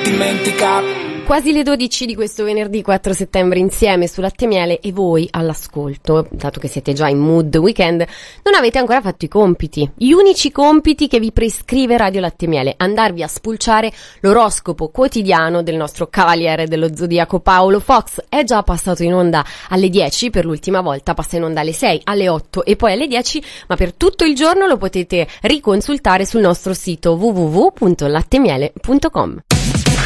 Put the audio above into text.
dimentica. Quasi le 12 di questo venerdì 4 settembre insieme su Latte e Miele e voi all'ascolto, dato che siete già in mood weekend, non avete ancora fatto i compiti. Gli unici compiti che vi prescrive Radio Latte e Miele: andarvi a spulciare l'oroscopo quotidiano del nostro cavaliere dello zodiaco Paolo Fox. È già passato in onda alle 10 per l'ultima volta, passa in onda alle 6, alle 8 e poi alle 10, ma per tutto il giorno lo potete riconsultare sul nostro sito www.lattemiele.com.